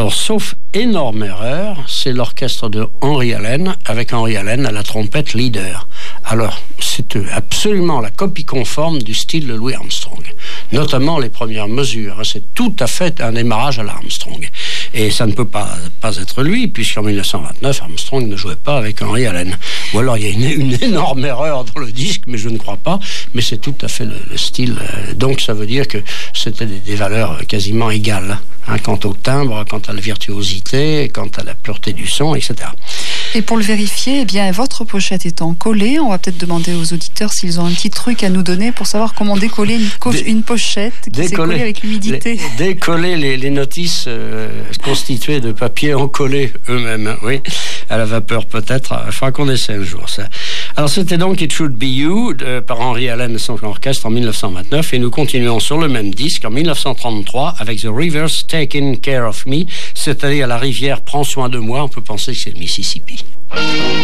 Alors, sauf énorme erreur, c'est l'orchestre de Henry Allen, avec Henry Allen à la trompette leader. Alors, c'est absolument la copie conforme du style de Louis Armstrong. Notamment les premières mesures. C'est tout à fait un démarrage à l'Armstrong. Et ça ne peut pas être lui, puisqu'en 1929, Armstrong ne jouait pas avec Henry Allen. Ou alors, il y a une énorme erreur dans le disque, mais je ne crois pas. Mais c'est tout à fait le style. Donc, ça veut dire que c'était des valeurs quasiment égales. Quant au timbre, quant à la virtuosité, quant à la pureté du son, etc. Et pour le vérifier, eh bien, votre pochette étant collée, on va peut-être demander aux auditeurs s'ils ont un petit truc à nous donner pour savoir comment décoller une pochette qui s'est collée avec l'humidité. Décoller les notices constituées de papier encollé eux-mêmes, oui, à la vapeur peut-être. Il faudra qu'on essaie un jour ça. Alors c'était donc It Should Be You par Henry Allen et son orchestre en 1929, et nous continuons sur le même disque en 1933 avec The River's Taking Care of Me, c'est-à-dire la rivière prend soin de moi. On peut penser que c'est le Mississippi.